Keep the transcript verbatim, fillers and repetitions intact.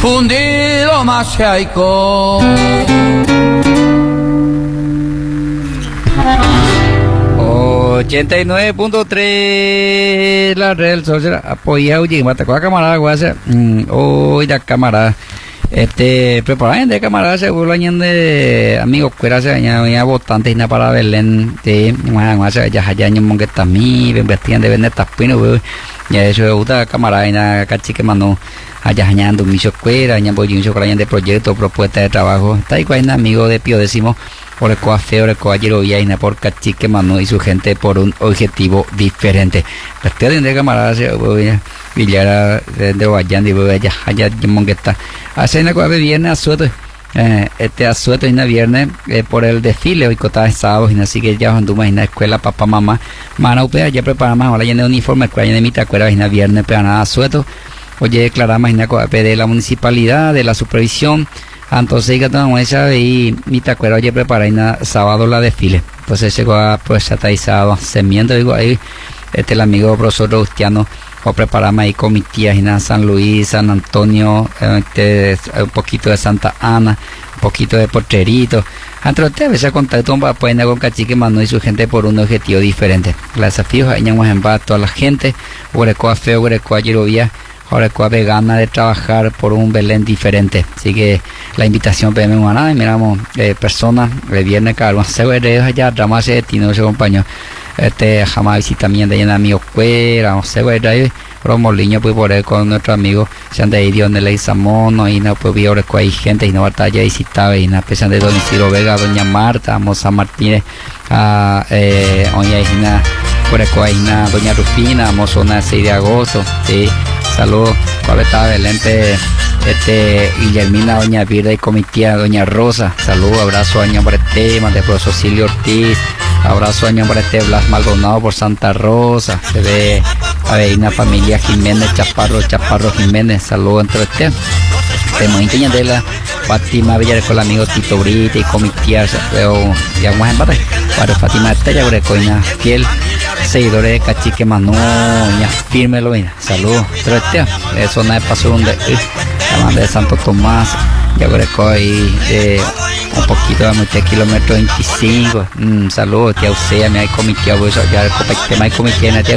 fundido machaico. ochenta y nueve punto tres la red social apoya oye mata con la camarada guasa hoy la camarada este preparación de camarada se vuelve de amigos cuera se añade bastante na para Belén de más ya ya ya ni mongue tamí vestían de vender tapino ya eso de gusta camarada na cachique mano allá añando miso cuera añando yo con de proyecto propuesta de trabajo está ahí con amigo de Pío Décimo por el coafe, por el coallero y aina por cachique mano y su gente por un objetivo diferente. Ustedes de camarada se voy a Villara de Guayán y voy allá allá mongueta. Hace una cosa viernes a sueto eh, este a sueto y na viernes eh, por el desfile hoy cota sábado y así que ya andamos en la escuela papá mamá mana upea ya preparamos ahora ya de uniforme escuela de mitad cuera y na viernes pero nada sueto. Oye declaramos en la de la municipalidad de la supervisión. Entonces que tenemos esa y mi tacuera oye prepara y na, sábado la desfile entonces llegó a pues ataizado semiendo digo ahí este el amigo profesor Robustiano o preparamos ahí con mi tía y na, San Luis San Antonio este, un poquito de Santa Ana un poquito de Porcherito entre ustedes a veces contacto para poder con cachique mano y su gente por un objetivo diferente los desafíos ahí vamos en base a toda la gente Urecoa feo Urecoa Yerovía ahora cuave gana de trabajar por un Belén diferente así que la invitación P M Humaná y miramos eh, personas el viernes cada se ve allá drama se tino se acompañó este jamás visitamiento de amigos cuera no se ve ahí Romoliño pues por ahí con nuestros amigos se han de ir donde le Samono y no pues vi ahora que hay gente y no batalla visitaba y no pesan de Don Isidro Vega doña Marta Moza Martínez a eh, doña Igna por ahí doña Rufina Mozona seis de agosto sí saludos cuál estaba Belente este Guillermina doña Virda y comitía doña Rosa saludos abrazo año para este de profesor Silvio Ortiz abrazo año para este Blas Maldonado por Santa Rosa se ve a ver una familia Jiménez Chaparro Chaparro Jiménez saludos entre este de de la Fátima Villar con el amigo Tito Brita y comitía veo ya vamos a empate para Fátima Estella Grecoina fiel seguidores de cachique mano ya firme lo mira saludos pero este eso no es paso donde la banda de Santo Tomás ya Greco ahí de un poquito de muchos kilómetros veinticinco mm, saludos tía Usea me hay comitía ya el tema hay comitía